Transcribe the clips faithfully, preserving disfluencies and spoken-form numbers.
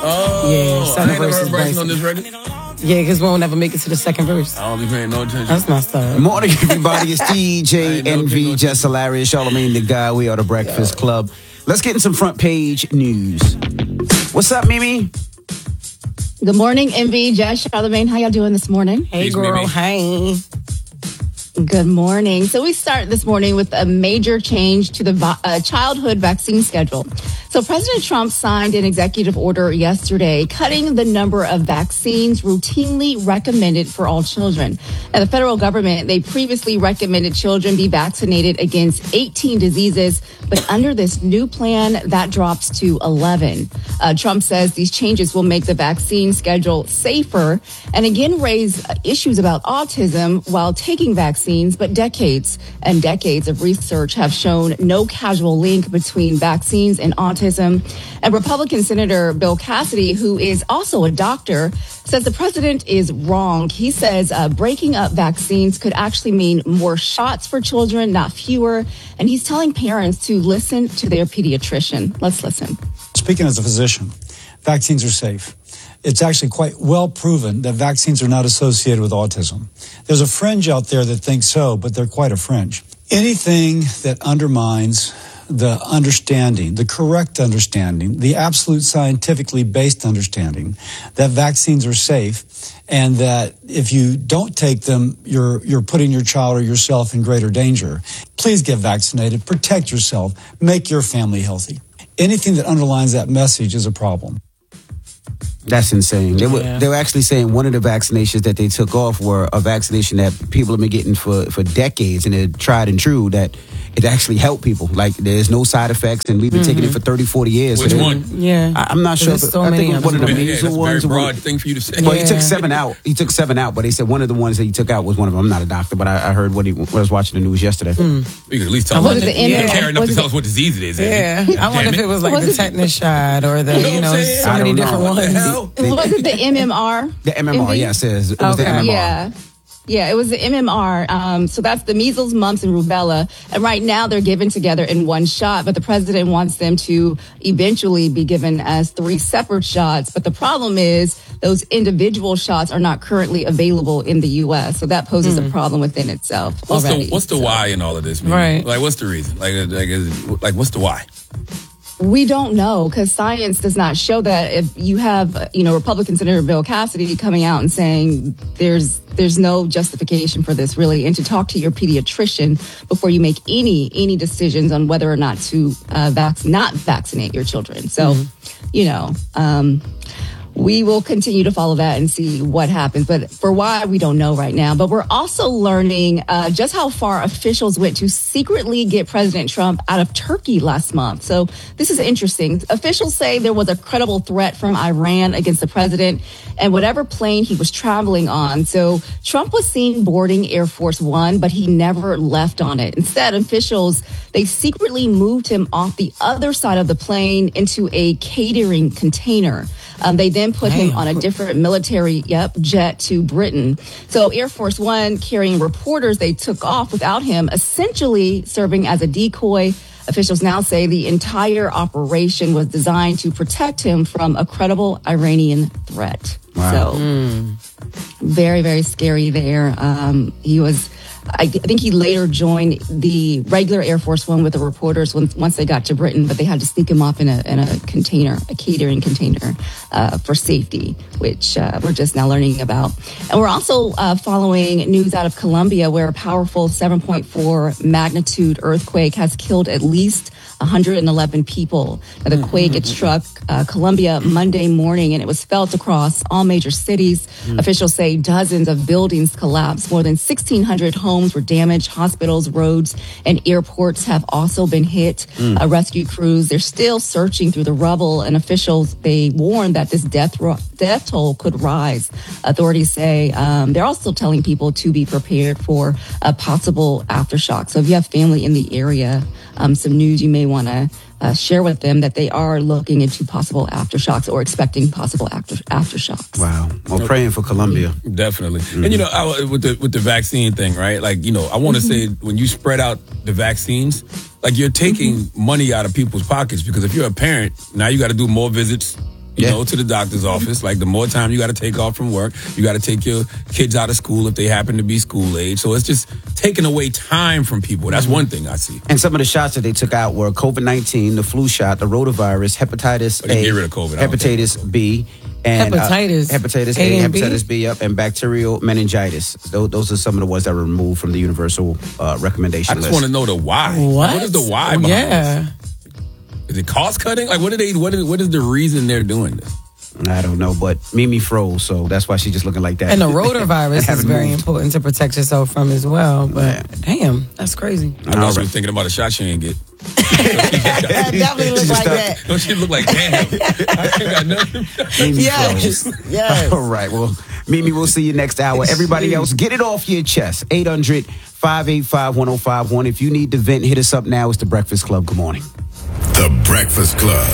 Oh, yeah, second I ain't verse never is heard Bryson basic. on this record. Yeah, because we won't never make it to the second verse. I don't be paying no attention. That's messed up. Good morning, everybody. It's D J no N V, kidding. Just Hilarious, Charlamagne the Guy. We are the Breakfast Club. Let's get in some front page news. What's up, Mimi? Good morning, N V, Jess, Charlamagne. How y'all doing this morning? Hey, Peace, girl. Mimi. Hey. Good morning. So we start this morning with a major change to the vi- uh, childhood vaccine schedule. So President Trump signed an executive order yesterday cutting the number of vaccines routinely recommended for all children. Now, the federal government, they previously recommended children be vaccinated against eighteen diseases, but under this new plan, that drops to eleven. Uh, Trump says these changes will make the vaccine schedule safer and again raise issues about autism while taking vaccines, but decades and decades of research have shown no causal link between vaccines and autism. And Republican Senator Bill Cassidy, who is also a doctor, says the president is wrong. He says uh, breaking up vaccines could actually mean more shots for children, not fewer. And he's telling parents to listen to their pediatrician. Let's listen. Speaking as a physician, vaccines are safe. It's actually quite well proven that vaccines are not associated with autism. There's a fringe out there that thinks so, but they're quite a fringe. Anything that undermines the understanding, the correct understanding, the absolute scientifically based understanding that vaccines are safe and that if you don't take them, you're you're putting your child or yourself in greater danger. Please get vaccinated, protect yourself, make your family healthy. Anything that underlines that message is a problem. That's insane. They were Yeah. they were actually saying one of the vaccinations that they took off were a vaccination that people have been getting for, for decades, and they're tried and true that it actually helped people. Like, there's no side effects, and we've been taking it for thirty, forty years. Which So they- one? Yeah. I, I'm not sure. There's If, so I many think it was of one of the them. Yeah, measles that's a ones. very or broad one- thing for you to say. Well, he Yeah. took seven out. He took seven out, but they said one of the ones that he took out was one of them. I'm not a doctor, but I, I heard what he when I was watching the news yesterday. We could at least tell Was us. it the You M- don't care enough was to it- tell us what disease it is. Yeah. Andy. I wonder Damn if it was like Was the it- tetanus shot or the, You know you what know, I'm saying? so I many don't know. different What the ones. hell? Was it the M M R? The M M R, N V? yes, it is. It was the Okay. M M R. Yeah. Yeah, it was the M M R. Um, so that's the measles, mumps, and rubella. And right now they're given together in one shot, but the president wants them to eventually be given as three separate shots. But the problem is those individual shots are not currently available in the U S. So that poses a problem within itself What's already. the what's the So why in all of this? Man? Right. Like, what's the reason? Like, uh, like, is, like, what's the why? We don't know because science does not show that. If you have, you know, Republican Senator Bill Cassidy coming out and saying there's there's no justification for this really, and to talk to your pediatrician before you make any any decisions on whether or not to uh, vac- not vaccinate your children. So, you know, um, we will continue to follow that and see what happens. But for why, we don't know right now. But we're also learning uh, just how far officials went to secretly get President Trump out of Turkey last month. So this is interesting. Officials say there was a credible threat from Iran against the president and whatever plane he was traveling on. So Trump was seen boarding Air Force One, but he never left on it. Instead, officials, they secretly moved him off the other side of the plane into a catering container. Um, they then put him Damn. on a different military yep, jet to Britain. So Air Force One carrying reporters, they took off without him, essentially serving as a decoy. Officials now say the entire operation was designed to protect him from a credible Iranian threat. Wow. So very, very scary there. Um, he was, I, I think he later joined the regular Air Force One with the reporters once, once they got to Britain, but they had to sneak him off in a, in a container, a catering container uh, for safety, which uh, we're just now learning about. And we're also uh, following news out of Colombia where a powerful seven point four magnitude earthquake has killed at least one hundred eleven people. Now, the quake, it struck uh, Colombia Monday morning, and it was felt across all major cities. Mm. Officials say dozens of buildings collapsed. More than sixteen hundred homes were damaged. Hospitals, roads, and airports have also been hit. Mm. Uh, rescue crews, they're still searching through the rubble, and officials, they warned that this death, ro- death toll could rise. Authorities say um, they're also telling people to be prepared for a possible aftershock. So if you have family in the area, um, some news you may want to uh, share with them that they are looking into possible aftershocks or expecting possible after aftershocks. Wow. Well, praying for Colombia. Definitely. Mm-hmm. And, you know, I, with the with the vaccine thing, right? Like, you know, I want to mm-hmm. say when you spread out the vaccines, like you're taking mm-hmm. money out of people's pockets because if you're a parent, now you got to do more visits. you Yeah. know, to the doctor's office. Like, the more time you got to take off from work, you got to take your kids out of school if they happen to be school age. So it's just taking away time from people. That's one thing I see. And some of the shots that they took out were COVID nineteen, the flu shot, the rotavirus, hepatitis But they A, get rid of COVID, I don't hepatitis B, and Hepatitis. uh, hepatitis A A, and B? hepatitis B, up, and bacterial meningitis. Those, those are some of the ones that were removed from the universal uh, recommendation I just list. want to know the why. What? What is the why behind Yeah. this? Is it cost cutting? Like, what are they? What is? What is the reason they're doing this? I don't know, but Mimi froze, so that's why she's just looking like that. And the rotavirus is Haven't very moved. important to protect yourself from as well. But Yeah. damn, that's crazy. I know All she right. was thinking about a shot she didn't get. That definitely looks like that. Don't she look like, damn, I ain't got nothing. Mimi Yes. froze. Yes. All right, well, Mimi, we'll see you next hour. Everybody else, get it off your chest. eight hundred, five eight five, one oh five one. If you need to vent, hit us up now. It's The Breakfast Club. Good morning. The Breakfast Club.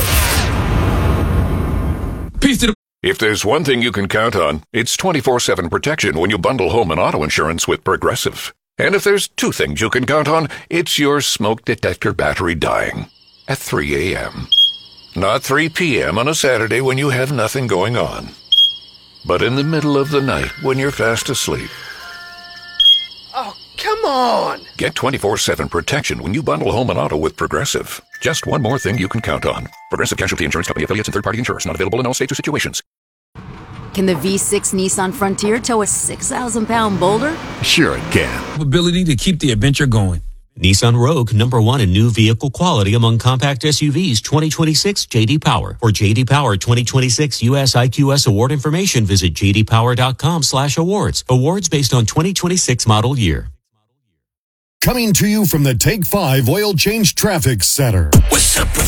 Peace to the. If there's one thing you can count on, it's twenty-four seven protection when you bundle home and auto insurance with Progressive. And if there's two things you can count on, it's your smoke detector battery dying at three a.m. Not three p.m. on a Saturday when you have nothing going on, but in the middle of the night when you're fast asleep. Oh, come on! Get twenty-four seven protection when you bundle home and auto with Progressive. Just one more thing you can count on. Progressive Casualty Insurance Company affiliates and third-party insurers. Not available in all states or situations. Can the V six Nissan Frontier tow a six thousand pound boulder? Sure it can. Ability to keep the adventure going. Nissan Rogue, number one in new vehicle quality among compact S U Vs, twenty twenty-six J D Power. For J D Power twenty twenty-six U S I Q S award information, visit j d power dot com slash awards. Awards based on twenty twenty-six model year. Coming to you from the Take five Oil Change Traffic Center. What's up with